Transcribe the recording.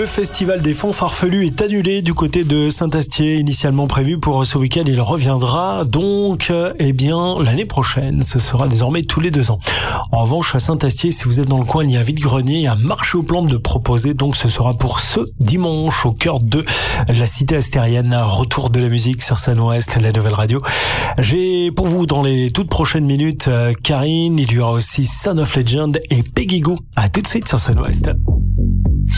Le festival des fonds farfelus est annulé du côté de Saint-Astier, initialement prévu pour ce week-end. Il reviendra donc, l'année prochaine. Ce sera désormais tous les 2 ans. En revanche, à Saint-Astier, si vous êtes dans le coin, il y a un vide-grenier, un marché aux plantes de proposer. Donc, ce sera pour ce dimanche au cœur de la cité astérienne. Retour de la musique sur Scène-Ouest, la nouvelle radio. J'ai pour vous dans les toutes prochaines minutes Karine. Il y aura aussi Son of Legend et Peggy Gou. À tout de suite sur Scène-Ouest.